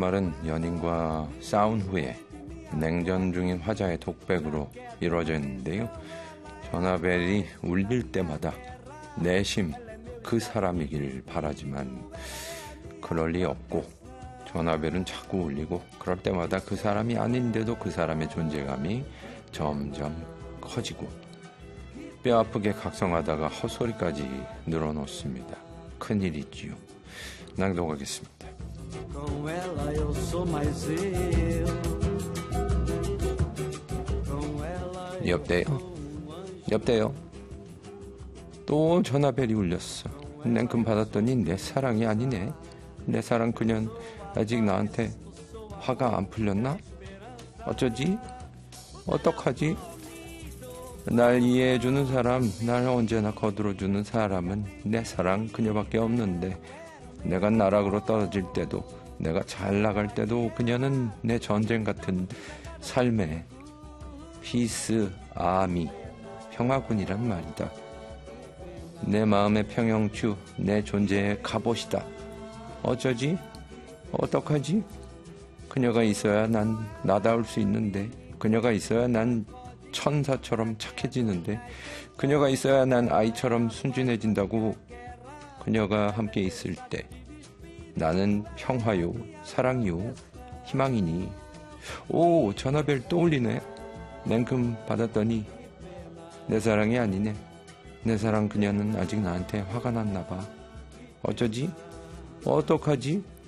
말은 연인과 싸운 후에 냉전 중인 화자의 독백으로 이루어져 있는데요. 전화벨이 울릴 때마다 내심 그 사람이길 바라지만 그럴 리 없고, 전화벨은 자꾸 울리고 그럴 때마다 그 사람이 아닌데도 그 사람의 존재감이 점점 커지고 뼈아프게 각성하다가 헛소리까지 늘어놓습니다. 큰일이지요. 낭독하겠습니다. 여보세요? 또 전화벨이 울렸어. 냉큼 받았더니 내 사랑이 아니네. 내 사랑 그년 아직 나한테 화가 안 풀렸나? 어쩌지? 어떡하지? 날 이해해주는 사람, 날 언제나 거들어주는 사람은 내 사랑 그녀밖에 없는데, 내가 나락으로 떨어질 때도, 내가 잘 나갈 때도 그녀는 내 전쟁 같은 삶의 피스 아미, 평화군이란 말이다. 내 마음의 평형추, 내 존재의 갑옷이다. 어쩌지? 어떡하지? 그녀가 있어야 난 나다울 수 있는데, 그녀가 있어야 난 천사처럼 착해지는데, 그녀가 있어야 난 아이처럼 순진해진다고. 그녀가 함께 있을 때 나는 평화요, 사랑이요, 희망이니. 오, 전화벨 또 울리네. 냉큼 받았더니 내 사랑이 아니네. 내 사랑 그녀는 아직 나한테 화가 났나 봐. 어쩌지? 어떡하지?